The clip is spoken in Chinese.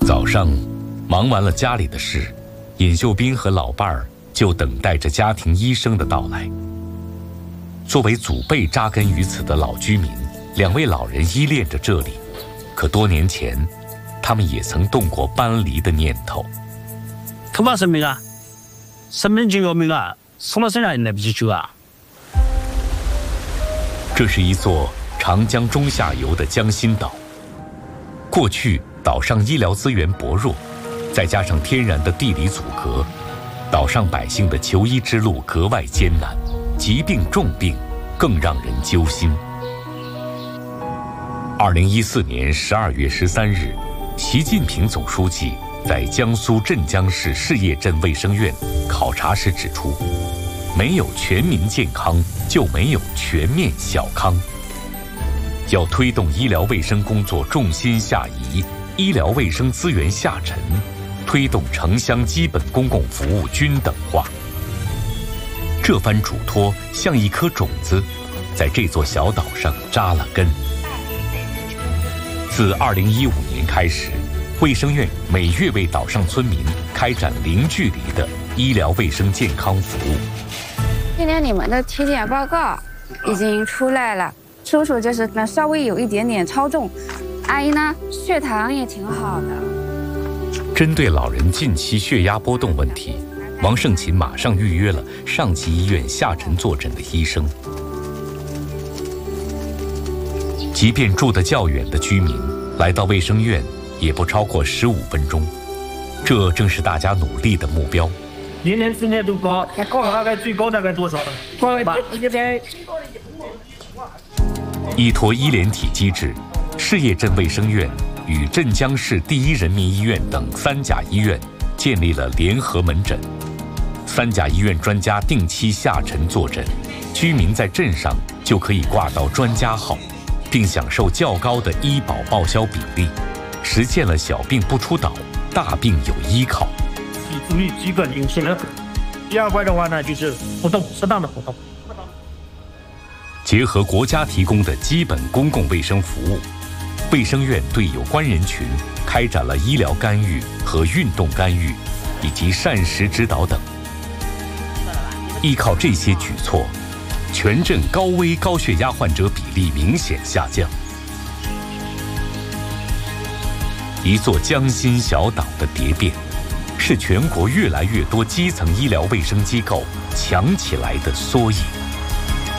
早上忙完了家里的事，尹秀斌和老伴儿就等待着家庭医生的到来。作为祖辈扎根于此的老居民，两位老人依恋着这里，可多年前，他们也曾动过搬离的念头。 그만 선미가 선민중이 오미가 소나선이 있네 비주가。 这是一座长江中下游的江心岛。过去岛上医疗资源薄弱，再加上天然的地理阻隔，岛上百姓的求医之路格外艰难，疾病重病更让人揪心。2014年12月13日，习近平总书记在江苏镇江市事业镇卫生院考察时指出，没有全民健康，就没有全面小康。要推动医疗卫生工作重心下移，医疗卫生资源下沉，推动城乡基本公共服务均等化。这番嘱托像一颗种子，在这座小岛上扎了根。自2015年开始，卫生院每月为岛上村民开展零距离的医疗卫生健康服务。 今天你们的体检报告已经出来了，叔叔就是稍微有一点点超重，阿姨呢血糖也挺好的。 针对老人近期血压波动问题，王胜琴马上预约了上级医院下沉坐诊的医生。即便住得较远的居民，来到卫生院也不超过15分钟，这正是大家努力的目标。 年年今天都高，大概最高大概多少？ 依托医联体机制，事业镇卫生院与镇江市第一人民医院等3甲医院建立了联合门诊。3甲医院专家定期下沉坐诊，居民在镇上就可以挂到专家号，并享受较高的医保报销比例，实现了小病不出岛，大病有依靠。 注意几个饮食。第二块的话呢，就是活动，适当的活动。 结合国家提供的基本公共卫生服务，卫生院对有关人群开展了医疗干预和运动干预，以及膳食指导等。依靠这些举措，全镇高危高血压患者比例明显下降。一座江心小岛的蝶变，是全国越来越多基层医疗卫生机构强起来的缩影。